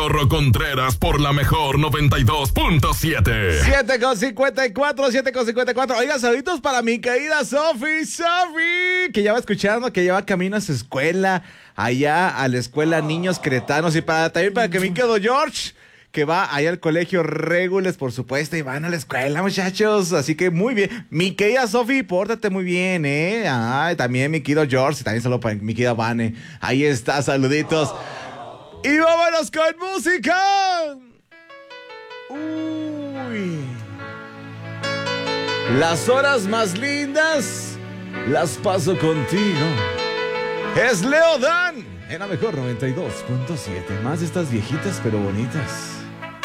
Rorro Contreras por la mejor 92.7. 7:54. Oiga, saluditos para mi querida Sofi, que ya va escuchando, que ya va camino a su escuela, allá a la escuela Niños Cretanos, y también para que mi querido George, que va allá al colegio Regules, por supuesto, y van a la escuela, muchachos. Así que muy bien. Mi querida Sofi, pórtate muy bien, ¿eh? También mi querido George, y también solo para mi querida Vane. Ahí está, saluditos. Y vámonos con música. Uy. Las horas más lindas las paso contigo. Es Leo Dan en la mejor 92.7. Más de estas viejitas pero bonitas.